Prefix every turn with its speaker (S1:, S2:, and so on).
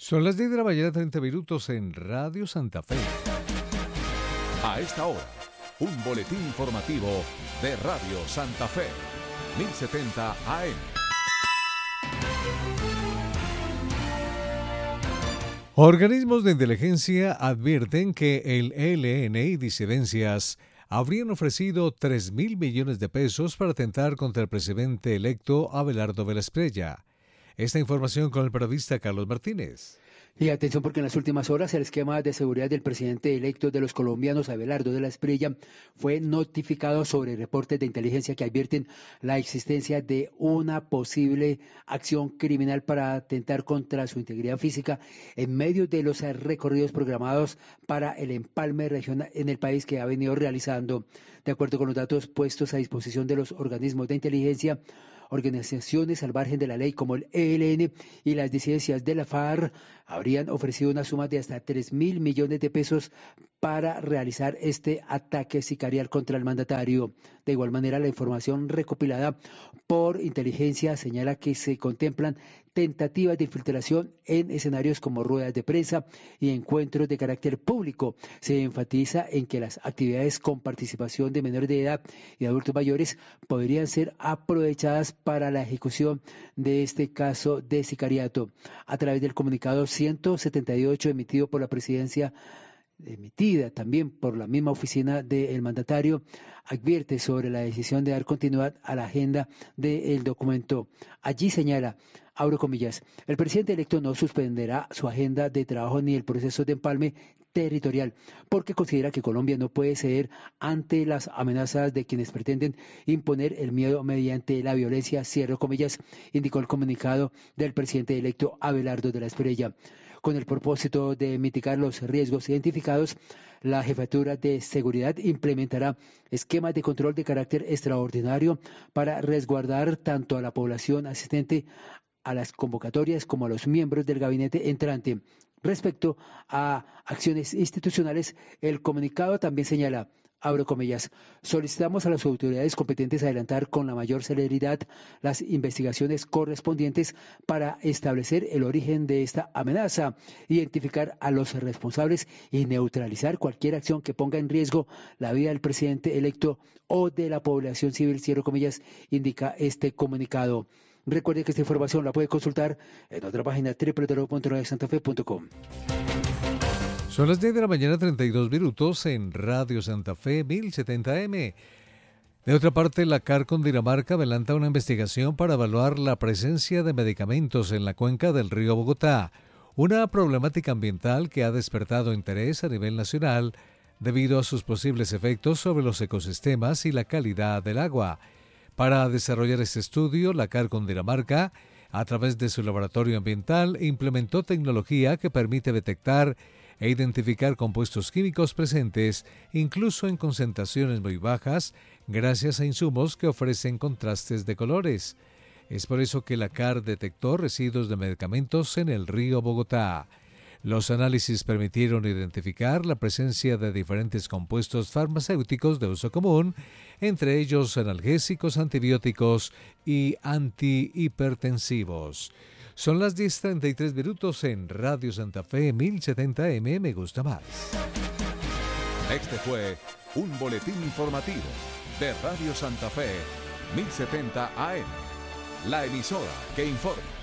S1: Son las 10 de la mañana, 30 minutos en Radio Santa Fe.
S2: A esta hora, un boletín informativo de Radio Santa Fe, 1070 AM.
S1: Organismos de inteligencia advierten que el ELN y disidencias habrían ofrecido 3.000 millones de pesos para atentar contra el presidente electo Abelardo Vélez Prella. Esta información con el periodista Carlos Martínez.
S3: Y atención porque en las últimas horas el esquema de seguridad del presidente electo de los colombianos, Abelardo Vélez Prella, fue notificado sobre reportes de inteligencia que advierten la existencia de una posible acción criminal para atentar contra su integridad física en medio de los recorridos programados para el empalme regional en el país que ha venido realizando. De acuerdo con los datos puestos a disposición de los organismos de inteligencia, organizaciones al margen de la ley como el ELN y las disidencias de la FARC habrían ofrecido una suma de hasta 3.000 millones de pesos para realizar este ataque sicarial contra el mandatario. De igual manera, la información recopilada por inteligencia señala que se contemplan tentativas de infiltración en escenarios como ruedas de prensa y encuentros de carácter público. Se enfatiza en que las actividades con participación de menores de edad y adultos mayores podrían ser aprovechadas para la ejecución de este caso de sicariato. A través del comunicado 178 emitido por la presidencia, emitida también por la misma oficina del mandatario, advierte sobre la decisión de dar continuidad a la agenda del documento. Allí señala, abro comillas, el presidente electo no suspenderá su agenda de trabajo ni el proceso de empalme territorial, porque considera que Colombia no puede ceder ante las amenazas de quienes pretenden imponer el miedo mediante la violencia, cierro comillas, indicó el comunicado del presidente electo Abelardo Vélez Prella. Con el propósito de mitigar los riesgos identificados, la Jefatura de Seguridad implementará esquemas de control de carácter extraordinario para resguardar tanto a la población asistente a las convocatorias como a los miembros del gabinete entrante. Respecto a acciones institucionales, el comunicado también señala, abro comillas, solicitamos a las autoridades competentes adelantar con la mayor celeridad las investigaciones correspondientes para establecer el origen de esta amenaza, identificar a los responsables y neutralizar cualquier acción que ponga en riesgo la vida del presidente electo o de la población civil, cierro comillas, indica este comunicado. Recuerde que esta información la puede consultar en nuestra página www.radiosantafe.com.
S1: Son las 10 de la mañana, 32 minutos en Radio Santa Fe 1070M. De otra parte, la CAR Cundinamarca adelanta una investigación para evaluar la presencia de medicamentos en la cuenca del río Bogotá, una problemática ambiental que ha despertado interés a nivel nacional debido a sus posibles efectos sobre los ecosistemas y la calidad del agua. Para desarrollar este estudio, la CAR Cundinamarca, a través de su laboratorio ambiental, implementó tecnología que permite detectar e identificar compuestos químicos presentes, incluso en concentraciones muy bajas, gracias a insumos que ofrecen contrastes de colores. Es por eso que la CAR detectó residuos de medicamentos en el río Bogotá. Los análisis permitieron identificar la presencia de diferentes compuestos farmacéuticos de uso común, entre ellos analgésicos, antibióticos y antihipertensivos. Son las 10:33 minutos en Radio Santa Fe 1070M. Me gusta más.
S2: Este fue un boletín informativo de Radio Santa Fe 1070 AM, la emisora que informa.